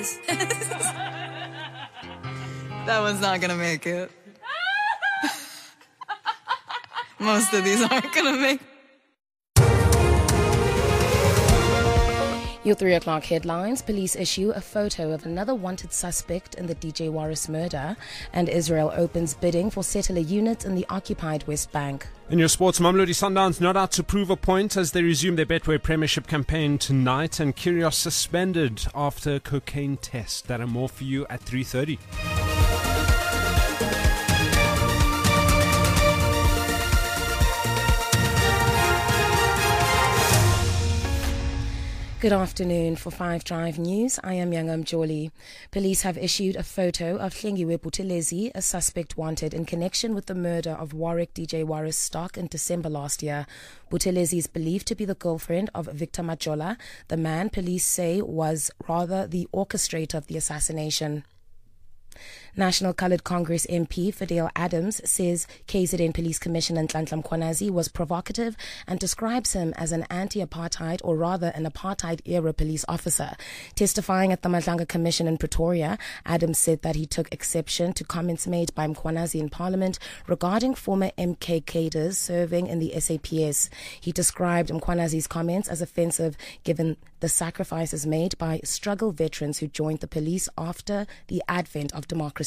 guys. That one's not gonna make it. Most of these aren't gonna make it. Your 3 o'clock headlines. Police issue a photo of another wanted suspect in the DJ Waris murder, and Israel opens bidding for settler units in the occupied West Bank. In your sports, Mamelodi Sundowns not out to prove a point as they resume their Betway Premiership campaign tonight, and Kyrgios suspended after a cocaine test. That and more for you at 3:30. Good afternoon. For 5 Drive News, I am Yangam Joli. Police have issued a photo of Hlengiwe Buthelezi, a suspect wanted in connection with the murder of Warwick DJ Waris Stock in December last year. Buthelezi is believed to be the girlfriend of Victor Majola, the man police say was rather the orchestrator of the assassination. National Coloured Congress MP Fidel Adams says KZN Police Commissioner Nhlanhla Mkhwanazi was provocative and describes him as an anti-apartheid, or rather an apartheid-era police officer. Testifying at the Madlanga Commission in Pretoria, Adams said that he took exception to comments made by Mkhwanazi in Parliament regarding former MK cadres serving in the SAPS. He described Mkhwanazi's comments as offensive given the sacrifices made by struggle veterans who joined the police after the advent of democracy.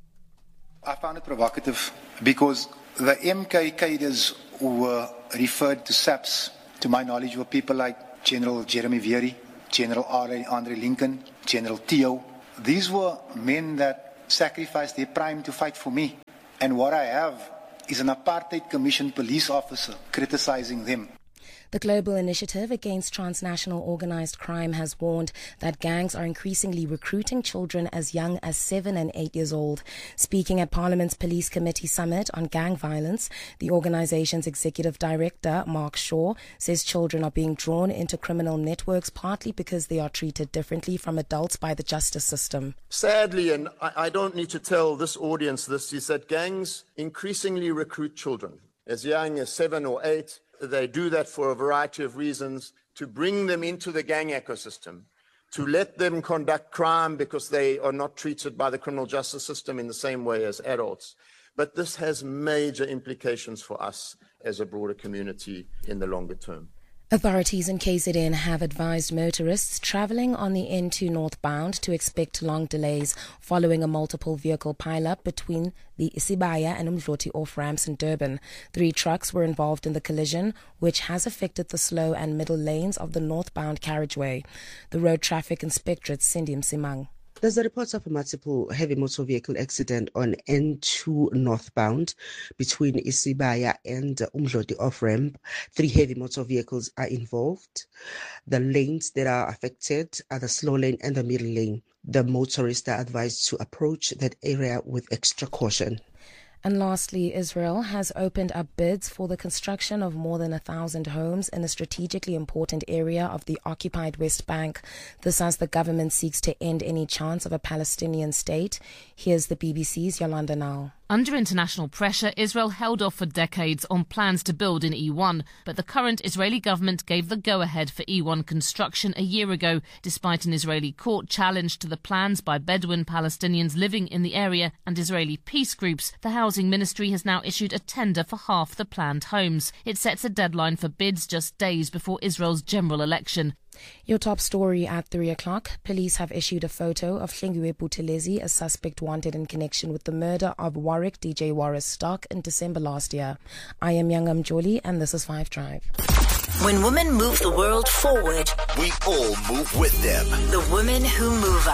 I found it provocative because the MK cadres who were referred to SAPS, to my knowledge, were people like General Jeremy Vieri, General Andre Lincoln, General Theo. These were men that sacrificed their prime to fight for me. And what I have is an apartheid commission police officer criticizing them. The Global Initiative Against Transnational Organized Crime has warned that gangs are increasingly recruiting children as young as 7 and 8 years old. Speaking at Parliament's Police Committee Summit on Gang Violence, the organization's Executive Director, Mark Shaw, says children are being drawn into criminal networks partly because they are treated differently from adults by the justice system. Sadly, and I don't need to tell this audience this, is that gangs increasingly recruit children as young as 7 or 8. They do that for a variety of reasons, to bring them into the gang ecosystem, to let them conduct crime because they are not treated by the criminal justice system in the same way as adults. But this has major implications for us as a broader community in the longer term. Authorities in KZN have advised motorists travelling on the N2 northbound to expect long delays following a multiple vehicle pileup between the Isibaya and Umdloti off-ramps in Durban. 3 trucks were involved in the collision, which has affected the slow and middle lanes of the northbound carriageway. The Road Traffic Inspectorate, Cindy Msimang. There's a report of a multiple heavy motor vehicle accident on N2 northbound between Isibaya and Umdloti off-ramp. 3 heavy motor vehicles are involved. The lanes that are affected are the slow lane and the middle lane. The motorists are advised to approach that area with extra caution. And lastly, Israel has opened up bids for the construction of more than 1,000 homes in a strategically important area of the occupied West Bank. This as the government seeks to end any chance of a Palestinian state. Here's the BBC's Yolanda Nal. Under international pressure, Israel held off for decades on plans to build in E1, but the current Israeli government gave the go-ahead for E1 construction a year ago, despite an Israeli court challenge to the plans by Bedouin Palestinians living in the area and Israeli peace groups. The Housing Ministry has now issued a tender for half the planned homes. It sets a deadline for bids just days before Israel's general election. Your top story at 3 o'clock. Police have issued a photo of Hlengiwe Buthelezi, a suspect wanted in connection with the murder of Warwick DJ Waris Stock in December last year. I am Yangam Joli, and this is 5 Drive. When women move the world forward, we all move with them. The women who move